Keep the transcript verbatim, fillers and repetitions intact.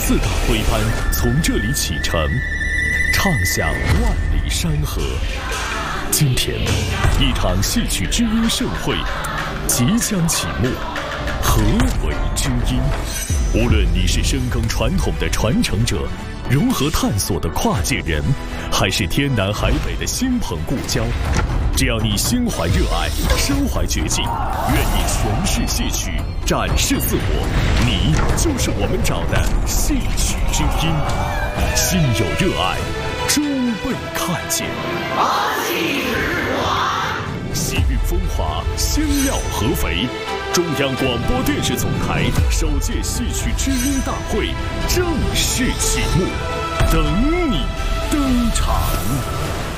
四大徽班从这里启程，唱响万里山河。今天，一场戏曲知音盛会即将启幕。何为知音？无论你是深耕传统的传承者，融合探索的跨界人，还是天南海北的亲朋故交，只要你心怀热爱，身怀绝技，愿意诠释戏曲，展示自我，你就是我们找的戏曲知音。心有热爱，终被看见。 把戏之华， 喜运风华，香料合肥。中央广播电视总台首届戏曲知音大会正式启幕，等你登场。